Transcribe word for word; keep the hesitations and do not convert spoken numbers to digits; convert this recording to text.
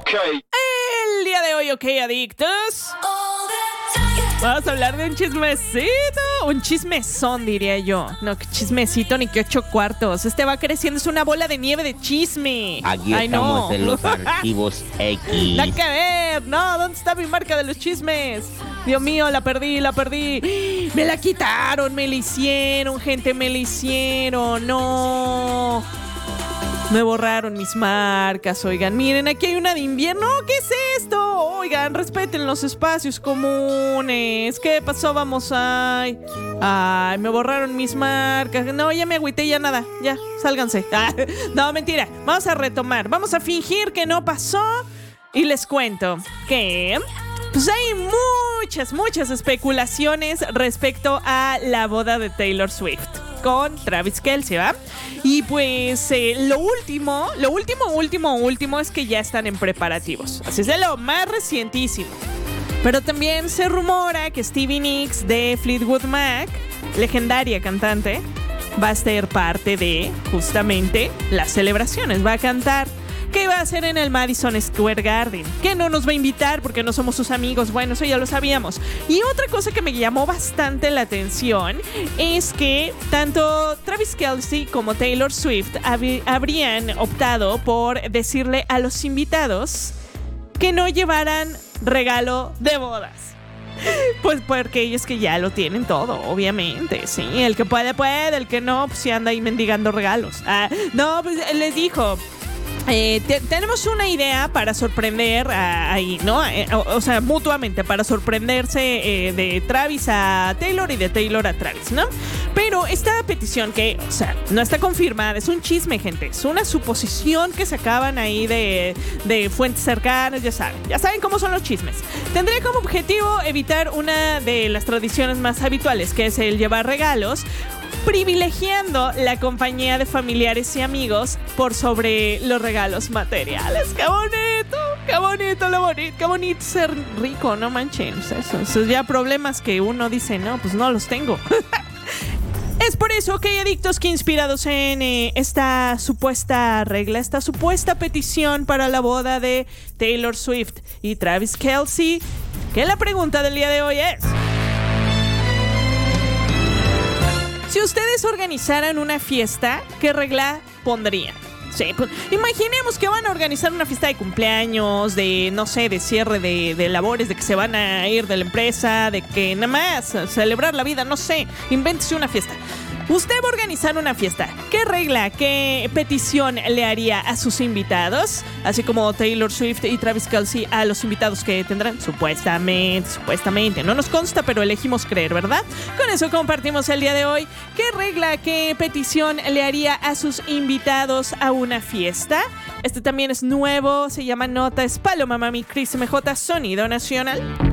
Ok. El día de hoy, ok, adictos, vamos a hablar de un chismecito. Un chismezón, diría yo. No, que chismecito ni que ocho cuartos. Este va creciendo, es una bola de nieve de chisme. Aquí Ay, estamos no. en los archivos X. Nada que ver. No, ¿dónde está mi marca de los chismes? Dios mío, la perdí, la perdí. Me la quitaron, me la hicieron, gente, me la hicieron. No. Me borraron mis marcas, oigan. Miren, aquí hay una de invierno. ¿Qué es esto? Oigan, respeten los espacios comunes. ¿Qué pasó? Vamos a... Ay, me borraron mis marcas. No, ya me agüité, ya nada. Ya, sálganse. Ah, no, mentira. Vamos a retomar. Vamos a fingir que no pasó. Y les cuento que... pues hay muchas, muchas especulaciones respecto a la boda de Taylor Swift con Travis Kelce, ¿va? Y pues eh, lo último, lo último, último, último es que ya están en preparativos. Así es de lo más recientísimo. Pero también se rumora que Stevie Nicks de Fleetwood Mac, legendaria cantante, va a ser parte de justamente las celebraciones. Va a cantar. ¿Qué va a hacer en el Madison Square Garden? ¿Qué no nos va a invitar porque no somos sus amigos? Bueno, eso ya lo sabíamos. Y otra cosa que me llamó bastante la atención es que tanto Travis Kelce como Taylor Swift hab- habrían optado por decirle a los invitados que no llevaran regalo de bodas. Pues porque ellos que ya lo tienen todo, obviamente, sí. El que puede, puede. El que no, pues sí anda ahí mendigando regalos. Ah, no, pues les dijo... Eh, te, tenemos una idea para sorprender a, ahí, ¿no? Eh, o, o sea, mutuamente, para sorprenderse eh, de Travis a Taylor y de Taylor a Travis, ¿no? Pero esta petición que, o sea, no está confirmada, es un chisme, gente, es una suposición que sacaban ahí de, de fuentes cercanas, ya saben, ya saben cómo son los chismes. Tendría como objetivo evitar una de las tradiciones más habituales, que es el llevar regalos, privilegiando la compañía de familiares y amigos por sobre los regalos materiales. ¡Qué bonito! ¡Qué bonito lo bonito! ¡Qué bonito ser rico! No manchen. Eso, esos ya problemas que uno dice, no, pues no los tengo. Es por eso que hay adictos que inspirados en eh, esta supuesta regla, esta supuesta petición para la boda de Taylor Swift y Travis Kelce, que la pregunta del día de hoy es: si ustedes organizaran una fiesta, ¿qué regla pondrían? Sí, pues imaginemos que van a organizar una fiesta de cumpleaños, de, no sé, de cierre de, de labores, de que se van a ir de la empresa, de que nada más celebrar la vida, no sé, invéntese una fiesta. Usted va a organizar una fiesta. ¿Qué regla, qué petición le haría a sus invitados? Así como Taylor Swift y Travis Kelce a los invitados que tendrán. Supuestamente, supuestamente. No nos consta, pero elegimos creer, ¿verdad? Con eso compartimos el día de hoy. ¿Qué regla, qué petición le haría a sus invitados a una fiesta? Este también es nuevo, se llama Nota, es Paloma Mami Cris M J, Sonido Nacional.